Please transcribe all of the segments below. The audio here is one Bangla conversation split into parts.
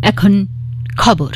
এখন খবর।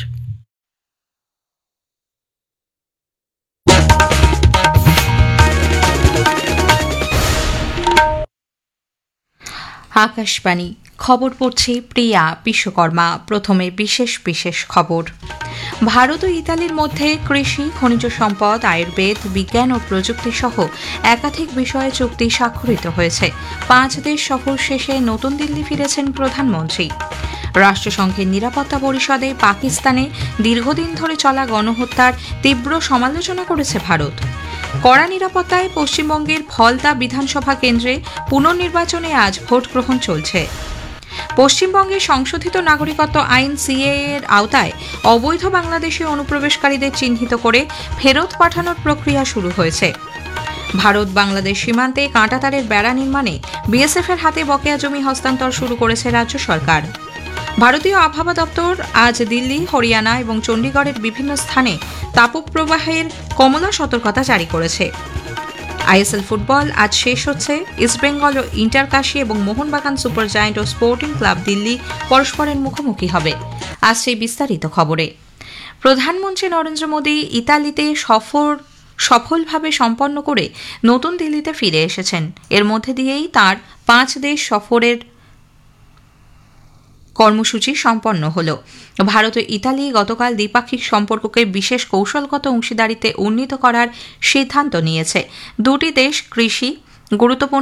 আকাশবাণী খবর পড়ছে প্রিয়া বিশ্বকর্মা। প্রথমে বিশেষ বিশেষ খবর। ভারত ও ইতালির মধ্যে কৃষি, খনিজ সম্পদ, আয়ুর্বেদ, বিজ্ঞান ও প্রযুক্তি সহ একাধিক বিষয়ে চুক্তি স্বাক্ষরিত হয়েছে। 5 দেশ সফর শেষে নতুন দিল্লি ফিরেছেন প্রধানমন্ত্রী। রাষ্ট্রসংঘের নিরাপত্তা পরিষদে পাকিস্তানে দীর্ঘদিন ধরে চলা গণহত্যার তীব্র সমালোচনা করেছে ভারত। কড়া নিরাপত্তায় পশ্চিমবঙ্গের ফলতা বিধানসভা কেন্দ্রে পুনর্নির্বাচনে আজ ভোট গ্রহণ চলছে। পশ্চিমবঙ্গে সংশোধিত নাগরিকত্ব আইন সিএএ এর আওতায় অবৈধ বাংলাদেশি অনুপ্রবেশকারীদের চিহ্নিত করে ফেরত পাঠানোর প্রক্রিয়া শুরু হয়েছে। ভারত বাংলাদেশ সীমান্তে কাঁটাতারের বেড়া নির্মাণে বিএসএফ এর হাতে বকেয়া জমি হস্তান্তর শুরু করেছে রাজ্য সরকার। ভারতীয় আবহাওয়া দপ্তর আজ দিল্লি, হরিয়ানা এবং চণ্ডীগড়ের বিভিন্ন স্থানে তাপপ্রবাহের কমলা সতর্কতা জারি করেছে। আইএসএল ফুটবল আজ শেষ হচ্ছে। ইস্টবেঙ্গল ও ইন্টারকাশি এবং মোহনবাগান সুপার জায়ান্ট ও স্পোর্টিং ক্লাব দিল্লি পরস্পরের মুখোমুখি হবে। আজ সেই বিস্তারিত খবরে। প্রধানমন্ত্রী নরেন্দ্র মোদী ইতালিতে সফলভাবে সম্পন্ন করে নতুন দিল্লিতে ফিরে এসেছেন। এর মধ্যে দিয়েই তাঁর 5 দেশ সফরের কর্মসূচি সম্পন্ন হল। ভারত ও ইতালি গতকাল দ্বিপাক্ষিক সম্পর্ককে বিশেষ কৌশলগত অংশীদারিত্বে উন্নীত করার সিদ্ধান্ত নিয়েছে। দুটি দেশ কৃষি, গুরুত্বপূর্ণ